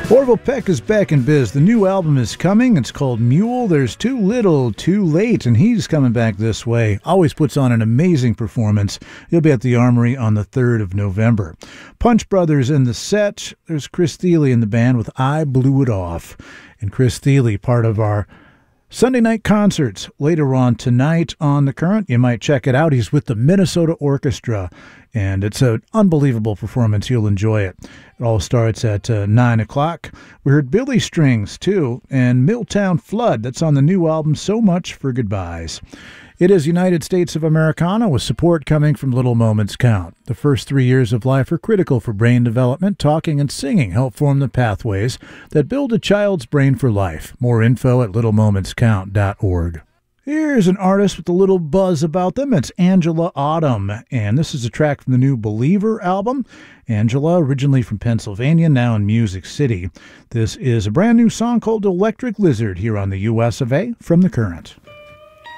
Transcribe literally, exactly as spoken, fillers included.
Orville Peck is back in biz. The new album is coming. It's called Mule. There's Too Little, Too Late, and he's coming back this way. Always puts on an amazing performance. He'll be at the Armory on the third of November. Punch Brothers in the set. There's Chris Thile in the band with I Blew It Off. And Chris Thile, part of our Sunday night concerts later on tonight on The Current. You might check it out. He's with the Minnesota Orchestra, and it's an unbelievable performance. You'll enjoy it. It all starts at uh, nine o'clock. We heard Billy Strings, too, and Milltown Flood. That's on the new album, So Much for Goodbyes. It is United States of Americana with support coming from Little Moments Count. The first three years of life are critical for brain development. Talking and singing help form the pathways that build a child's brain for life. More info at little moments count dot org. Here's an artist with a little buzz about them. It's Angela Autumn, and this is a track from the new Believer album. Angela, originally from Pennsylvania, now in Music City. This is a brand new song called Electric Lizard here on the U S of A from The Current.